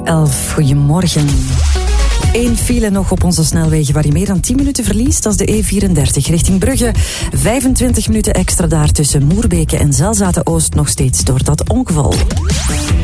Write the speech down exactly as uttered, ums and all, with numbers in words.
elf. Goedemorgen. Eén file nog op onze snelwegen waar je meer dan tien minuten verliest. Dat is de E vierendertig richting Brugge. vijfentwintig minuten extra daar tussen Moerbeke en Zelzaten-Oost nog steeds door dat ongeval.